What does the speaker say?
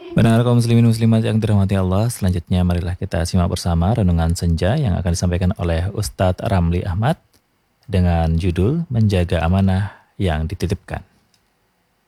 Pendengar kaum muslimin muslimat yang dirahmati Allah, selanjutnya marilah kita simak bersama renungan senja yang akan disampaikan oleh Ustadz Ramli Ahmad dengan judul Menjaga Amanah yang Dititipkan.